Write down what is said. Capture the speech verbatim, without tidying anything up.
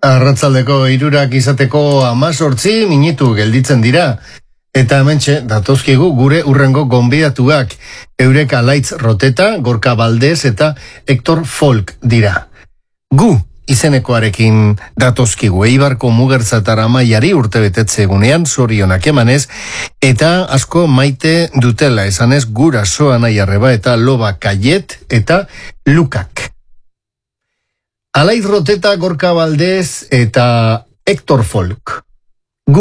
Arratzaldeko hirurak izateko amazortzi minutu gelditzen dira. Eta hementxe, datozkigu gure urrengo gonbidatuak. Eurek Alaitz Roteta, Gorka Baldez eta Hector Folk dira. Gu izenekoarekin datozkigu Eibarko Mugertzatara Maiari urte betetze egunean zorionak emanez, eta asko maite dutela esanez gurasoa nahi arreba eta Loba Kaiet eta Lukak. Alaitz Roteta, Gorka Baldez eta Hector Folk.